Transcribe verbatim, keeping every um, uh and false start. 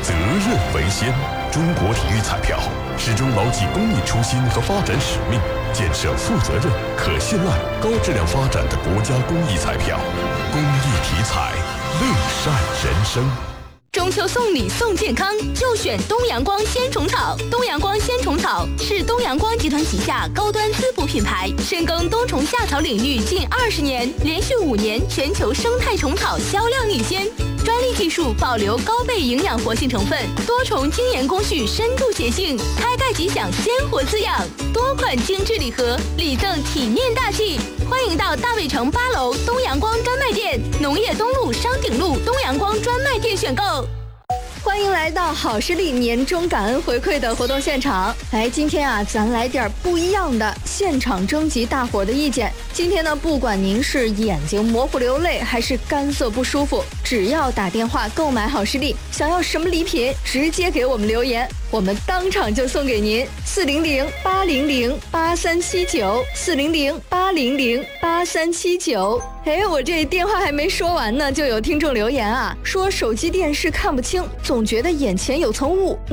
责任为先。中国体育彩票始终牢记公益初心和发展使命，建设负责任、可信赖、高质量发展的国家公益彩票。公益体彩，乐善人生。 中秋送礼送健康，就选东阳光鲜虫草。东阳光鲜虫草是东阳光集团旗下高端滋补品牌，深耕冬虫夏草领域近二十年，连续五年全球生态虫草销量领先。专利技术保留高倍营养活性成分，多重精研工序深度协性，开盖吉祥鲜活滋养。多款精致礼盒，礼赠体面大气。欢迎到大卫城八楼东阳光专卖店、农业东路商鼎路东阳光专卖店选购。欢迎来到好视力年终感恩回馈的活动现场。来，今天啊，咱来点不一样的，现场征集大伙的意见。今天呢，不管您是眼睛模糊流泪，还是干涩不舒服，只要打电话购买好视力，想要什么礼品，直接给我们留言，我们当场就送给您。四零零八零零八三七九，四零零八零零八三七九。哎，我这电话还没说完呢，就有听众留言啊，说手机电视看不清，总觉得眼前有层雾。